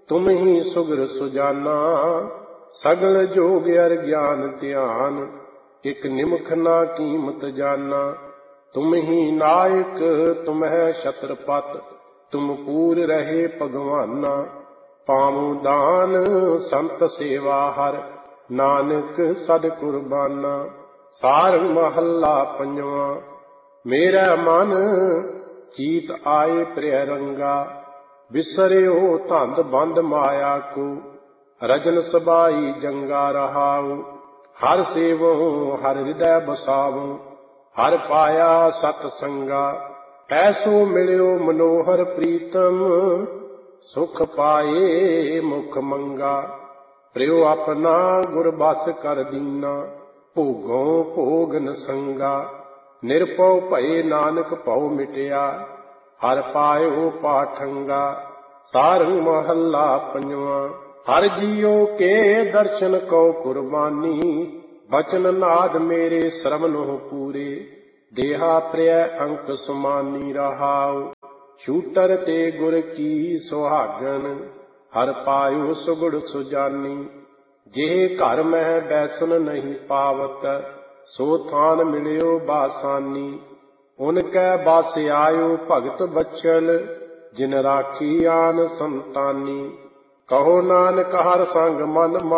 तुम ही सुगर सुजाना। सगल जोग अर ज्ञान ध्यान, एक निमख ना कीमत जाना। तुम ही नायक तुम है छत्रपत, तुम पूर रहे भगवाना। पावो दान संत सेवा हर, नानक सद कुर्बाना। सारंग महला पंजवा। मेरा मन चीत आए प्रिय रंगा, बिसरियो धंध बंद माया को। रजन सबाई जंगा रहाऊ, हर सेवो हर हृदय बसावो। हर पाया सत संगा, ऐसो मिलियो मनोहर प्रीतम। सुख पाए मुख मंगा, प्रियो अपना गुर बस कर दीना। भोगों भोग न संगा, निरपौ भये नानक भौ मिटिया। हर पायो पाठंगा। सारंग महला पंजवा। हर जियो के दर्शन को कुर्बानी, बचन नाद मेरे श्रवण हो पूरे। देहा प्रिय अंक सुमानी रहाऊ, छूटर ते गुर की सुहागन। हर पायो सुगुड़ सुजानी, जेह घर मह बैसन नहीं पावत। सो थान मिलियो बासानी, उनकै बास आयो भगत बचल। जिन राखी आन संतानी, कहो नानक हर संग मन